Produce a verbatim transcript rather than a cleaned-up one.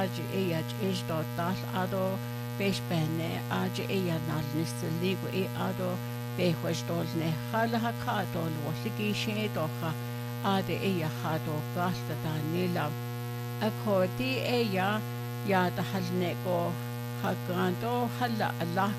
aji eya ish do tal ado besh bene aji eya nal nisteligu e ado behwesh dolne hala haka dol wasigi she doha ade eya hado gasta da nila akodi eya ya da halnego hagando hala Allah